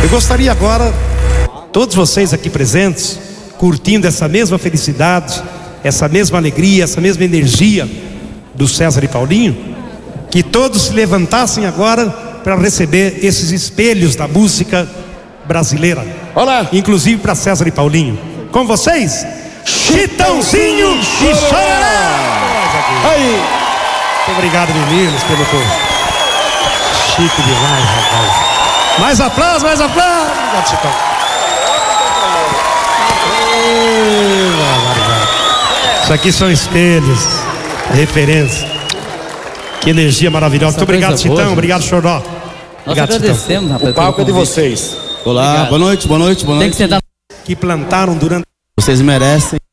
Eu gostaria agora, todos vocês aqui presentes, curtindo essa mesma felicidade, essa mesma alegria, essa mesma energia do César e Paulinho, que todos se levantassem agora para receber esses espelhos da música brasileira. Olá! Inclusive para César e Paulinho. Com vocês, Chitãozinho e Chororó! Aí! Muito obrigado, meninos, pelo povo. Chique demais, rapaz. Mais aplausos, mais aplausos. Obrigado, Chitão. Isso aqui são espelhos, referência. Que energia maravilhosa. Muito obrigado, Chitão. Obrigado, Chororó. Nós agradecemos, rapaz. O palco é de vocês. Olá, boa noite, boa noite, boa noite. Tem que sentar. Que plantaram durante. Vocês merecem.